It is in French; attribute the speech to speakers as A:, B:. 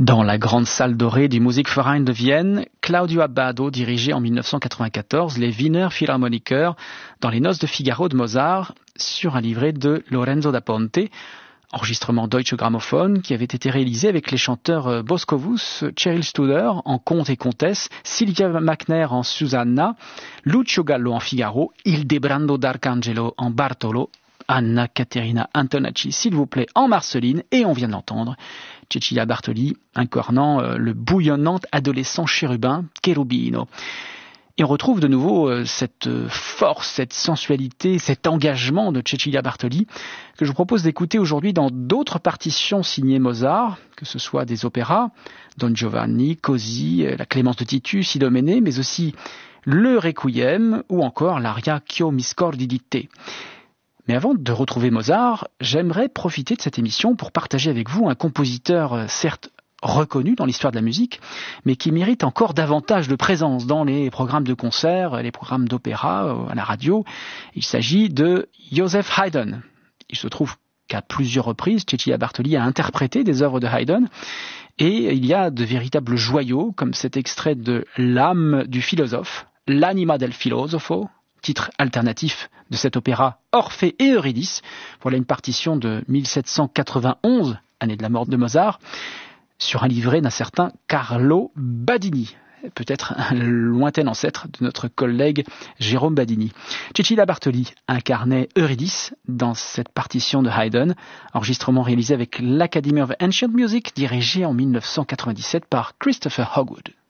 A: Dans la grande salle dorée du Musikverein de Vienne, Claudio Abbado dirigeait en 1994 les Wiener Philharmoniker dans les Noces de Figaro de Mozart sur un livret de Lorenzo da Ponte, enregistrement Deutsche Grammophon qui avait été réalisé avec les chanteurs Boscovus, Cheryl Studer en comte et comtesse, Sylvia Mackner en Susanna, Lucio Gallo en Figaro, Ildebrando d'Arcangelo en Bartolo, Anna Caterina Antonacci, s'il vous plaît, en Marceline, et on vient d'entendre Cecilia Bartoli incarnant le bouillonnant adolescent chérubin Cherubino. Et on retrouve de nouveau cette force, cette sensualité, cet engagement de Cecilia Bartoli que je vous propose d'écouter aujourd'hui dans d'autres partitions signées Mozart, que ce soit des opéras, Don Giovanni, Così, la Clémence de Titus, Idoménée, mais aussi le Requiem ou encore l'aria Ch'io mi scordi di te. Mais avant de retrouver Mozart, j'aimerais profiter de cette émission pour partager avec vous un compositeur certes reconnu dans l'histoire de la musique, mais qui mérite encore davantage de présence dans les programmes de concert, les programmes d'opéra, à la radio. Il s'agit de Joseph Haydn. Il se trouve qu'à plusieurs reprises, Cecilia Bartoli a interprété des œuvres de Haydn, et il y a de véritables joyaux, comme cet extrait de L'âme du philosophe, L'anima del filosofo, titre alternatif de cet opéra Orphée et Eurydice. Voilà une partition de 1791, année de la mort de Mozart, sur un livret d'un certain Carlo Badini, peut-être un lointain ancêtre de notre collègue Jérôme Badini. Cecilia Bartoli incarnait Eurydice dans cette partition de Haydn, enregistrement réalisé avec l'Academy of Ancient Music, dirigé en 1997 par Christopher Hogwood.